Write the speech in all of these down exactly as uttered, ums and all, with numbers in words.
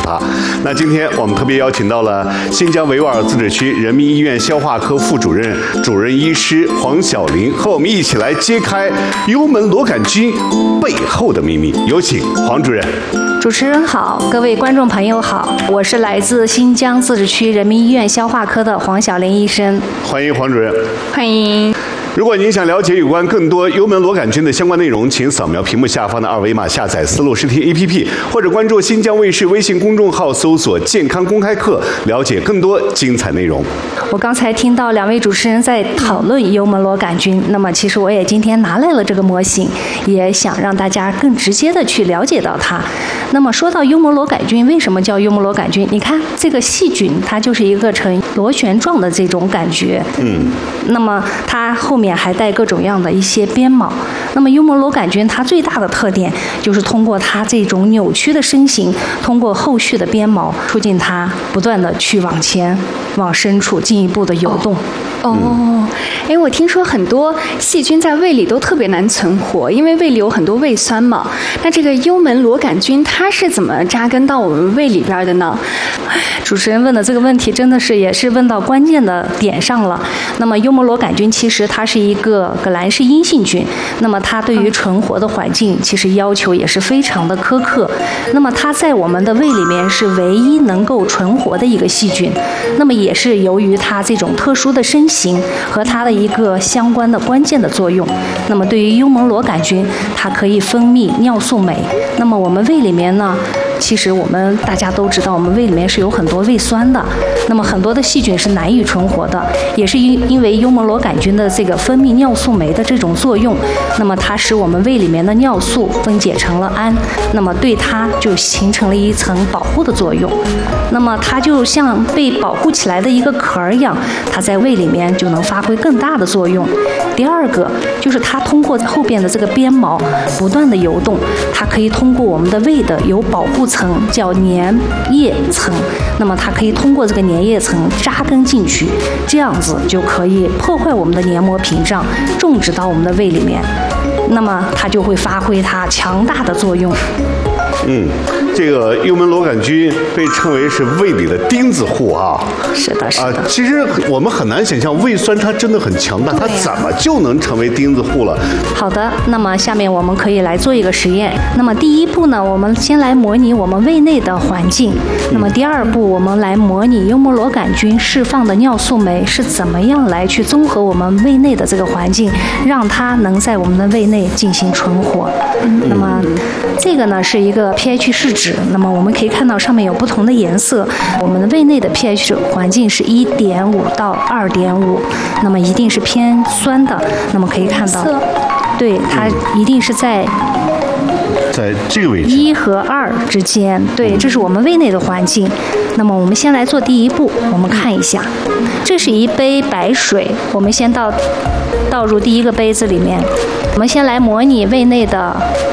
它。那今天我们特别邀请到了新疆维吾尔自治区人民医院消化科副主任、主任医师黄晓玲，和我们一起来揭开幽门螺杆菌背后的秘密。有请黄主任。 主持人好，各位观众朋友好，我是来自新疆自治区人民医院消化科的黄晓玲医生。 欢迎黄主任。 欢迎。 如果您想了解有关更多幽门螺杆菌的相关内容，请扫描屏幕下方的二维码，下载丝路视听 A P P， 或者关注新疆卫视微信公众号，搜索健康公开课，了解更多精彩内容。 我刚才听到两位主持人在讨论幽门螺杆菌，那么其实我也今天拿来了这个模型，也想让大家更直接的去了解到它。那么说到幽门螺杆菌，为什么叫幽门螺杆菌？你看这个细菌，它就是一个呈螺旋状的这种感觉。嗯。那么它后面还带各种样的一些鞭毛。那么幽门螺杆菌它最大的特点就是通过它这种扭曲的身形，通过后续的鞭毛，促进它不断的去往前、往深处进一步的游动。 哦，哎，我听说很多细菌在胃里都特别难存活，因为胃里有很多胃酸嘛。那这个幽门螺杆菌它是怎么扎根到我们胃里边的呢？ 主持人问的这个问题真的是也是问到关键的点上了。那么幽门螺杆菌其实它是一个革兰氏阴性菌，那么它对于存活的环境其实要求也是非常的苛刻。那么它在我们的胃里面是唯一能够存活的一个细菌。那么也是由于它这种特殊的身形和它的一个相关的关键的作用。那么对于幽门螺杆菌，它可以分泌尿素酶。那么我们胃里面呢，其实我们大家都知道，我们胃里面是有很多胃酸的。那么很多的细菌是难以存活的，也是因因为幽门螺杆菌的这个分泌尿素酶的这种作用，那么它使我们胃里面的尿素分解成了氨，那么对它就形成了一层保护的作用。那么它就像被保护起来的一个壳一样，它在胃里面就能发挥更大的作用。第二个就是它通过后边的这个鞭毛不断的游动，它可以通过我们的胃的有保护层叫粘液层，那么它可以通过这个粘液层扎根进去，这样子就可以破坏我们的黏膜屏障，种植到我们的胃里面，那么它就会发挥它强大的作用。 嗯，这个幽门螺杆菌被称为是胃里的钉子户啊。 是的，是的。 啊，其实我们很难想象胃酸它真的很强大，它怎么就能成为钉子户了？ 好的，那么下面我们可以来做一个实验。那么第一步呢，我们先来模拟我们胃内的环境。那么第二步，我们来模拟幽门螺杆菌释放的尿素酶是怎么样来去综合我们胃内的这个环境，让它能在我们的胃内进行存活。那么这个呢是一个 pH 试纸，那么我们可以看到上面有不同的颜色。我们的胃内的 pH 环境是一点五到二点五，那么一定是偏酸的。那么可以看到，对，它一定是在在这个位置一和二之间。对，这是我们胃内的环境。那么我们先来做第一步，我们看一下，这是一杯白水，我们先倒倒入第一个杯子里面。我们先来模拟胃内的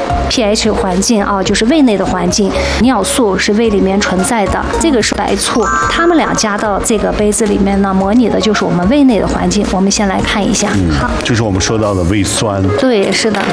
pH 环境啊，就是胃内的环境，尿素是胃里面存在的，这个是白醋，它们俩加到这个杯子里面呢，模拟的就是我们胃内的环境。我们先来看一下， 嗯、好，就是我们说到的胃酸。 对，是的。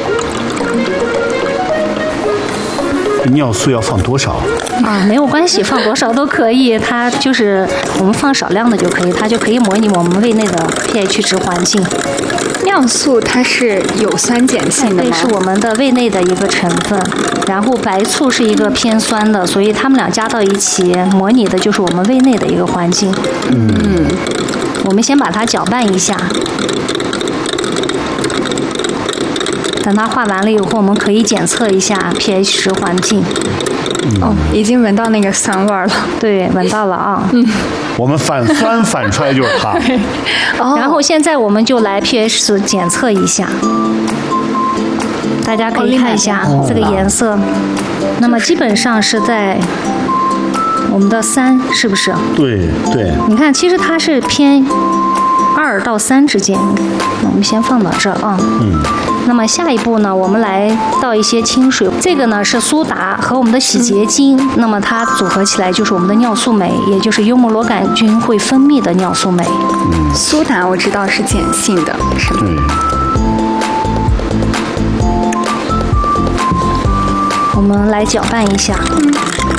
尿素要放多少？ 啊，没有关系，放多少都可以，它就是我们放少量的就可以，它就可以模拟我们胃内的 pH 值环境。 尿素它是有酸碱性的吗？ 对，是我们的胃内的一个成分。然后白醋是一个偏酸的，所以它们俩加到一起，模拟的就是我们胃内的一个环境。嗯，我们先把它搅拌一下。等它化完了以后，我们可以检测一下 pH 值环境。 嗯、哦，已经闻到那个酸味了。 对，闻到了啊。 嗯， 我们反酸反出来就是它。 哦、然后现在我们就来 pH 值检测一下，大家可以看一下这个颜色。哦、那么基本上是在我们的三，是不是？ 对对。 你看，其实它是偏二到三之间。那我们先放到这儿啊。嗯。那么下一步呢，我们来倒一些清水，这个呢是苏打和我们的洗洁精，嗯、那么它组合起来就是我们的尿素酶，也就是幽门螺杆菌会分泌的尿素酶。 嗯，苏打我知道是碱性的，是吗？ 嗯。 我们来搅拌一下。嗯。